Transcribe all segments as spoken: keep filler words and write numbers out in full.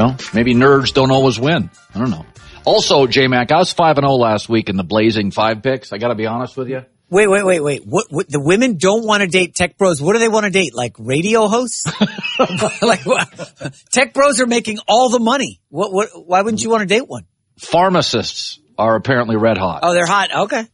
know, maybe nerds don't always win. I don't know. Also, J-Mac, I was five and oh last week in the Blazing Five picks. I got to be honest with you. Wait, wait, wait, wait. What, what? The women don't want to date tech bros. What do they want to date? Like radio hosts? Like what? Tech bros are making all the money. What? What? Why wouldn't you want to date one? Pharmacists are apparently red hot. Oh, they're hot. Okay.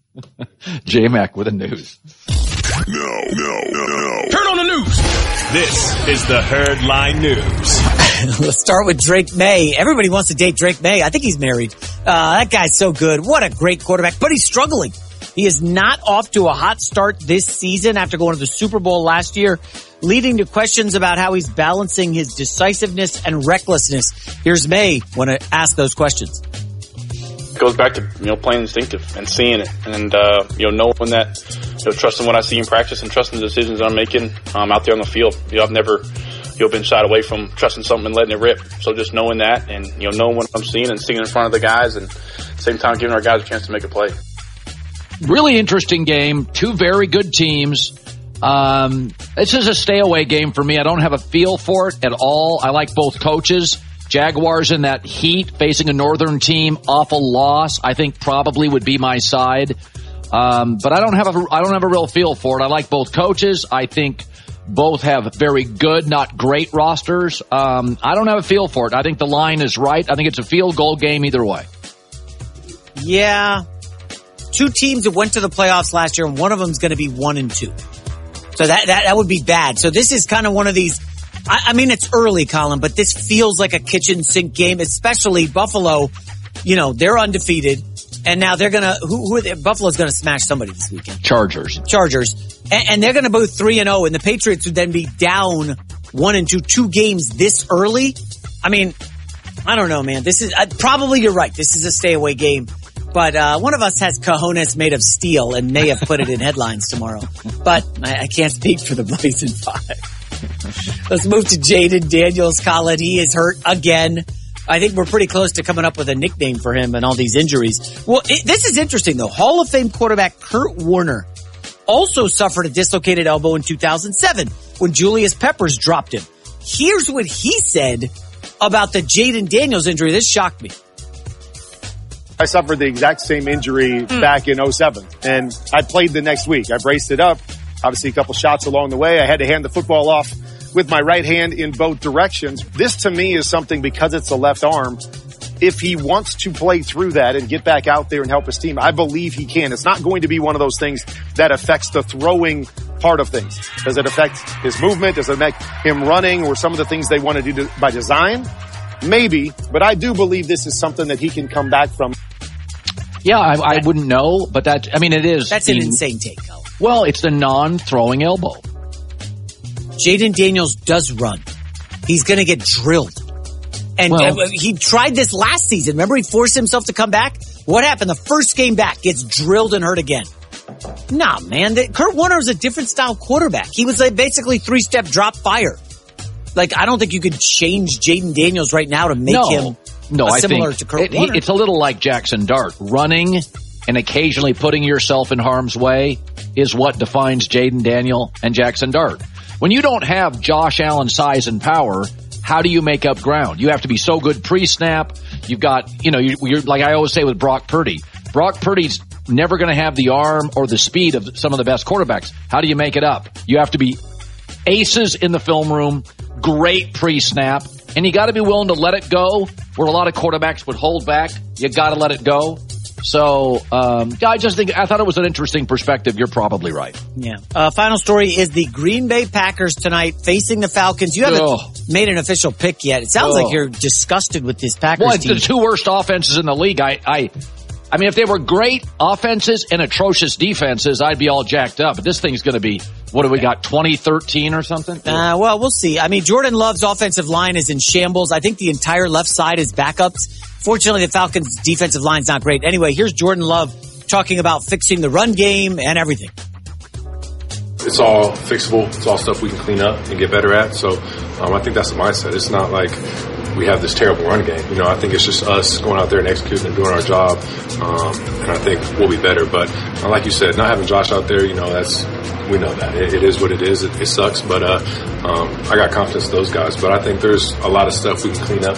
J-Mac with the news. No, no, no, no. Turn on the news. This is the Herdline News. Let's start with Drake May. Everybody wants to date Drake May. I think he's married. Uh, that guy's so good. What a great quarterback, but he's struggling. He is not off to a hot start this season after going to the Super Bowl last year, leading to questions about how he's balancing his decisiveness and recklessness. Here's May when I ask those questions. It goes back to, you know, playing instinctive and seeing it and, uh, you know, knowing that, you know, trusting what I see in practice and trusting the decisions I'm making um, out there on the field. You know, I've never, you know, been shied away from trusting something and letting it rip. So just knowing that and, you know, knowing what I'm seeing and seeing in front of the guys and at the same time giving our guys a chance to make a play. Really interesting game. Two very good teams. Um, this is a stay away game for me. I don't have a feel for it at all. I like both coaches. Jaguars in that heat facing a northern team, awful loss. I think probably would be my side. Um, but I don't have a, I don't have a real feel for it. I like both coaches. I think both have very good, not great rosters. Um, I don't have a feel for it. I think the line is right. I think it's a field goal game either way. Yeah. Two teams that went to the playoffs last year, and one of them is going to be one and two. So that, that, that would be bad. So this is kind of one of these, I, I mean, it's early, Colin, but this feels like a kitchen sink game, especially Buffalo. You know, they're undefeated, and now they're going to, who, who are they? Buffalo's going to smash somebody this weekend. Chargers. Chargers. And, and they're going to go three and oh, and the Patriots would then be down one and two, two games this early. I mean, I don't know, man. This is, uh, probably you're right. This is a stay away game. But uh, one of us has cojones made of steel and may have put it in headlines tomorrow. But I, I can't speak for the Blazing Five. Let's move to Jaden Daniels, Colin. He is hurt again. I think we're pretty close to coming up with a nickname for him and all these injuries. Well, it, this is interesting, though. Hall of Fame quarterback Kurt Warner also suffered a dislocated elbow in two thousand seven when Julius Peppers dropped him. Here's what he said about the Jaden Daniels injury. This shocked me. I suffered the exact same injury mm. back in oh seven, and I played the next week. I braced it up, obviously a couple shots along the way. I had to hand the football off with my right hand in both directions. This to me is something, because it's a left arm, if he wants to play through that and get back out there and help his team, I believe he can. It's not going to be one of those things that affects the throwing part of things. Does it affect his movement? Does it affect him running or some of the things they want to do by design? Maybe, but I do believe this is something that he can come back from. Yeah, I, I wouldn't know, but that, I mean, it is. That's the, an insane take, Colin. Well, it's the non-throwing elbow. Jaden Daniels does run. He's going to get drilled. And well, uh, he tried this last season. Remember, he forced himself to come back? What happened? The first game back, gets drilled and hurt again. Nah, man. The, Kurt Warner is a different style quarterback. He was like basically three-step drop fire. Like, I don't think you could change Jaden Daniels right now to make no. him No, I similar think to Kurt it, Warner. It's a little like Jackson Dart. Running and occasionally putting yourself in harm's way is what defines Jaden Daniel and Jackson Dart. When you don't have Josh Allen's size and power, how do you make up ground? You have to be so good pre-snap. You've got, you know, you, you're like I always say with Brock Purdy. Brock Purdy's never going to have the arm or the speed of some of the best quarterbacks. How do you make it up? You have to be aces in the film room, great pre-snap, and you got to be willing to let it go where a lot of quarterbacks would hold back. You got to let it go. So, um, I just think, I thought it was an interesting perspective. You're probably right. Yeah. Uh, final story is the Green Bay Packers tonight facing the Falcons. You haven't oh. made an official pick yet. It sounds oh. like you're disgusted with this Packers well, team. The two worst offenses in the league. I, I, I mean, if they were great offenses and atrocious defenses, I'd be all jacked up. But this thing's going to be, what do we got, twenty thirteen or something? Uh, well, we'll see. I mean, Jordan Love's offensive line is in shambles. I think the entire left side is backups. Fortunately, the Falcons' defensive line's not great. Anyway, here's Jordan Love talking about fixing the run game and everything. It's all fixable. It's all stuff we can clean up and get better at. So um, I think that's the mindset. It's not like we have this terrible run game. You know, I think it's just us going out there and executing and doing our job. Um, and I think we'll be better. But uh, like you said, not having Josh out there, you know, that's, we know that. It, it is what it is. It, it sucks. But uh, um, I got confidence in those guys. But I think there's a lot of stuff we can clean up